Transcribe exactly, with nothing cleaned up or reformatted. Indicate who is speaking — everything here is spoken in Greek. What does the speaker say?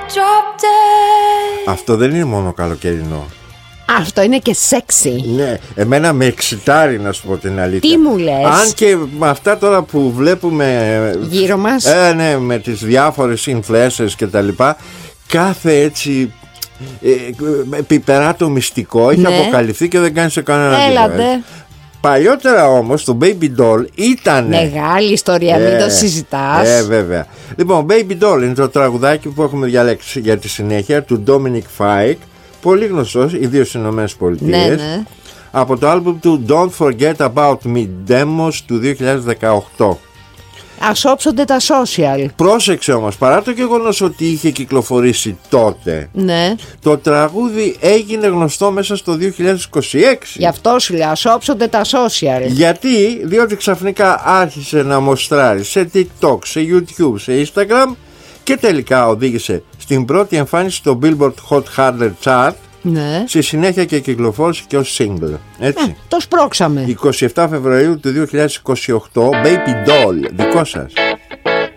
Speaker 1: drop dead.
Speaker 2: Αυτό δεν είναι μόνο καλοκαιρινό.
Speaker 3: Αυτό είναι και σεξι.
Speaker 2: Ναι, εμένα με εξητάρει, να σου πω την αλήθεια.
Speaker 3: Τι μου λες?
Speaker 2: Αν και με αυτά τώρα που βλέπουμε
Speaker 3: γύρω μας,
Speaker 2: ε, ναι, με τις διάφορες influencers και τα λοιπά, κάθε έτσι ε, πιπερά το μυστικό έχει, ναι, αποκαλυφθεί και δεν κάνει σε κανένα γύρο.
Speaker 3: Έλατε.
Speaker 2: Παλιότερα όμως το Baby Doll ήταν
Speaker 3: μεγάλη ιστορία, ε, μην το συζητάς.
Speaker 2: Ε, βέβαια. Λοιπόν, Baby Doll είναι το τραγουδάκι που έχουμε διαλέξει για τη συνέχεια του Dominic Fike, πολύ γνωστός, ιδίως στις Ηνωμένες Πολιτείες, ναι, ναι, από το άλμπουμ του Don't Forget About Me Demos του δύο χιλιάδες δεκαοκτώ.
Speaker 3: Ας όψονται τα social.
Speaker 2: Πρόσεξε όμως, παρά το γεγονός ότι είχε κυκλοφορήσει τότε, ναι, το τραγούδι έγινε γνωστό μέσα στο δύο χιλιάδες είκοσι έξι.
Speaker 3: Γι' αυτό σου λέω, ας όψονται τα social.
Speaker 2: Γιατί, διότι ξαφνικά άρχισε να μοστράρει σε TikTok, σε YouTube, σε Instagram και τελικά οδήγησε στην πρώτη εμφάνιση στο Billboard Hot one hundred Chart. Ναι. Στη συνέχεια και κυκλοφόρησε και ως single. Έτσι.
Speaker 3: Ε, το σπρώξαμε.
Speaker 2: εικοστή εβδόμη Φεβρουαρίου του δύο χιλιάδες είκοσι οκτώ, Baby Doll, δικό σας.